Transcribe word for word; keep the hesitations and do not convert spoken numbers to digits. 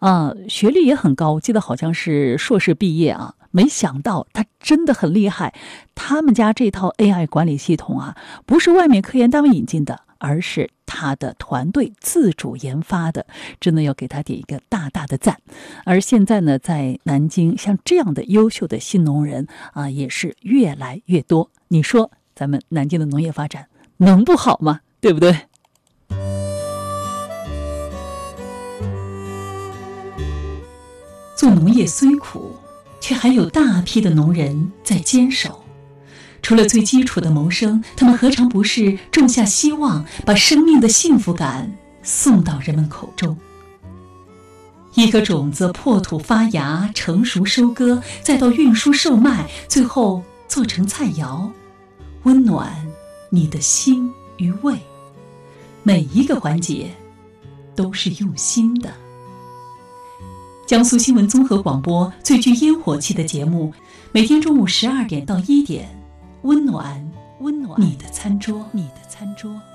呃，学历也很高，我记得好像是硕士毕业啊。没想到他真的很厉害，他们家这套 A I 管理系统啊，不是外面科研单位引进的，而是他的团队自主研发的，真的要给他点一个大大的赞。而现在呢，在南京像这样的优秀的新农人啊，也是越来越多。你说咱们南京的农业发展能不好吗？对不对？做农业虽苦，却还有大批的农人在坚守。除了最基础的谋生，他们何尝不是种下希望，把生命的幸福感送到人们口中。一颗种子破土发芽，成熟收割，再到运输售卖，最后做成菜肴，温暖你的心与胃。每一个环节都是用心的。江苏新闻综合广播最具烟火气的节目，每天中午十二点到一点，温暖温暖你的餐桌，你的餐桌。